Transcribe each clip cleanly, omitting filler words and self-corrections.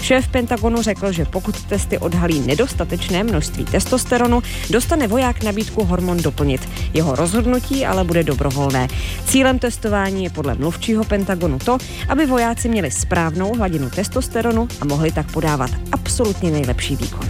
Šéf Pentagonu řekl, že pokud testy odhalí nedostatečné množství testosteronu, dostane voják nabídku hormon doplnit. Jeho rozhodnutí ale bude dobrovolné. Cílem testování je podle mluvčího Pentagonu to, aby vojáci měli správnou hladinu testosteronu a mohli tak podávat absolutně nejlepší výkon.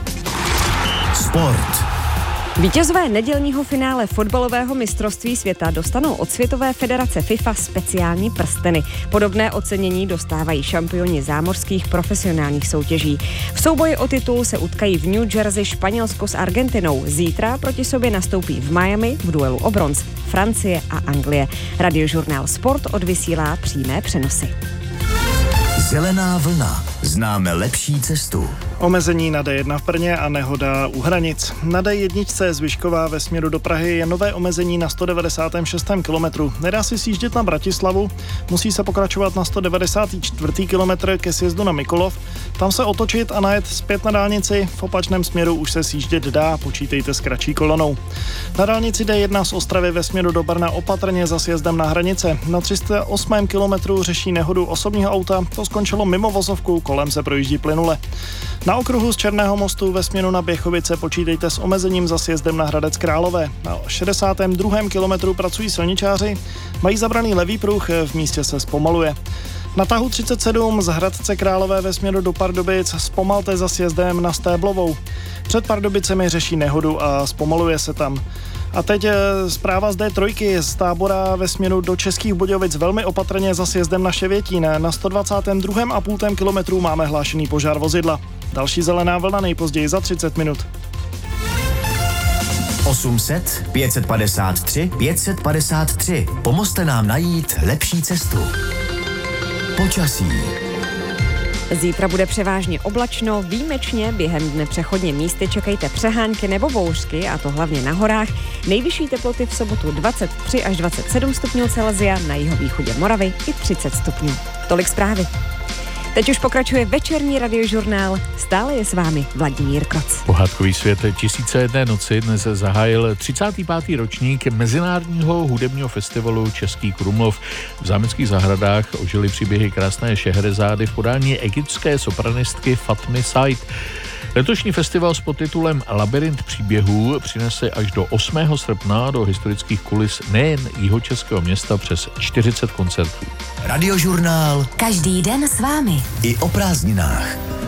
Sport. Vítězové nedělního finále fotbalového mistrovství světa dostanou od Světové federace FIFA speciální prsteny. Podobné ocenění dostávají šampioni zámořských profesionálních soutěží. V souboji o titul se utkají v New Jersey Španělsko s Argentinou. Zítra proti sobě nastoupí v Miami v duelu o bronz Francie a Anglie. Radiožurnál Sport odvysílá přímé přenosy. Zelená vlna. Známe lepší cestu. Omezení na D1 v Brně a nehoda u hranic. Na D1 Zvyšková ve směru do Prahy je nové omezení na 196. kilometru. Nedá si sjíždět na Bratislavu, musí se pokračovat na 194. kilometr ke sjezdu na Mikulov, tam se otočit a najet zpět na dálnici, v opačném směru už se sjíždět dá, počítejte s kratší kolonou. Na dálnici D1 z Ostravy ve směru do Brna opatrně za sjezdem na hranice. Na 308. kilometru řeší nehodu osobního auta, to skončilo mimo vozovku, kolem se projíždí plynule. Na okruhu z Černého mostu ve směru na Běchovice počítejte s omezením za sjezdem na Hradec Králové. Na 62. kilometru pracují silničáři, mají zabraný levý pruh, v místě se zpomaluje. Na tahu 37 z Hradce Králové ve směru do Pardubic zpomalte za sjezdem na Stéblovou. Před Pardubicemi řeší nehodu a zpomaluje se tam. A teď zpráva z D3 z Tábora ve směru do Českých Budějovic velmi opatrně za sjezdem na Ševětín. Na 122,5 kilometru máme hlášený požár vozidla. Další zelená vlna nejpozději za 30 minut. 800 553 553. Pomozte nám najít lepší cestu. Počasí. Zítra bude převážně oblačno, výjimečně během dne přechodně místy čekejte přehánky nebo bouřky, a to hlavně na horách. Nejvyšší teploty v sobotu 23 až 27 stupňů Celsia, na jihovýchodě Moravy i 30 stupňů. Tolik zprávy. Teď už pokračuje večerní radiožurnál, stále je s vámi Vladimír Kroc. Pohádkový svět 1001 noci dnes zahájil 35. ročník Mezinárodního hudebního festivalu Český Krumlov. V zámeckých zahradách ožily příběhy krásné Šehrezády v podání egyptské sopranistky Fatmy Said. Letošní festival s podtitulem Labyrint příběhů přinese až do 8. srpna do historických kulis nejen jihočeského města přes 40 koncertů. Radiožurnál. Každý den s vámi. I o prázdninách.